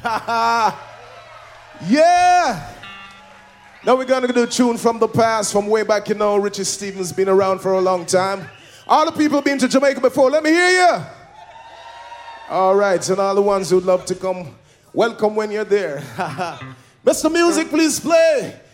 Yeah. Now we're gonna do a tune from the past, from way back, you know. Richie Stephens been around for a long time. All the people been to Jamaica before, let me hear you. All right, and all the ones who'd love to come, welcome when you're there. Mr. Music, please play.